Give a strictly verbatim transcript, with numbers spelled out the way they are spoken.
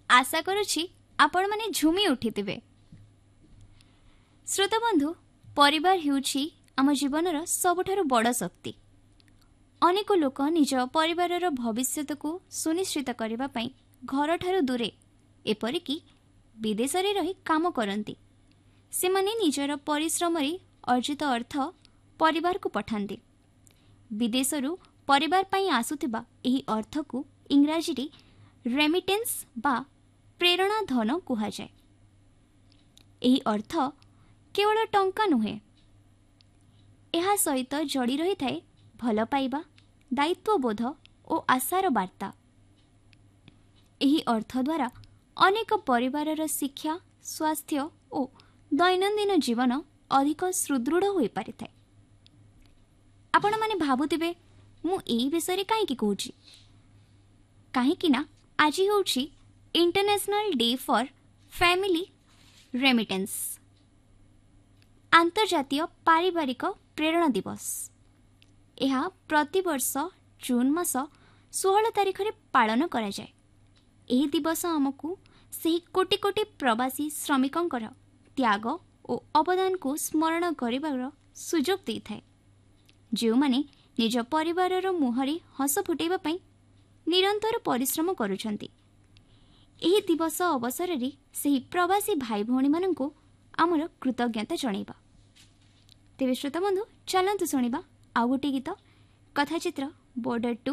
आशा करुछि आपण माने झुमी उठिथिबे। श्रोतबंधु, परिवार हेउछि आम जीवनर सबुठारु बड़ शक्ति। अनेक लोक निज परिवारर भविष्यत को सुनिश्चित करबा पई घर ठारू दूरे एपरिकी विदेश रे रही काम करती। से माने निजर परिश्रम रे अर्जित अर्थ परिवार को पठांती। विदेशरू परिवार पई आसुथिबा एही अर्थ को इंग्राजी रे रेमिटेंस बा प्रेरणा धन कुहा जाय। एही अर्थ केवल टंका नुहे, एहा सहित जड़ी रही थाए भल पाइबा, दायित्वबोध और आशार वार्ता। एही अर्थ द्वारा अनेक परिवारर शिक्षा, स्वास्थ्य और दैनंदिन जीवन अधिक सुदृढ़ हो पारि थाए। आपण माने भाबुथिबे मु एही विषय काहेकि कहूची, काहेकि ना आज होउची international day for family remittance, अंतर्जातीय पारिवारिक प्रेरणा दिवस। यह प्रति वर्ष जून मास सोलह तारिख रे पालन करा जाए। एही दिवस हमकु सेही कोटि कोटि प्रवासी श्रमिकंकर त्याग और अवदान को स्मरण करिबार सुजोग देई थाए, जो माने निज परिवारर मुहरे हस फुटेबा पई निरंतर परिश्रम करुछंती। एही दिवस अवसर रे सेही प्रवासी भाई भौणी माननकु आमर कृतज्ञता जणाइबा। तेबे श्रोता बंधु, चलंतु सुनिबा आउ गोटे गीत, कथाचित्र बॉर्डर टू।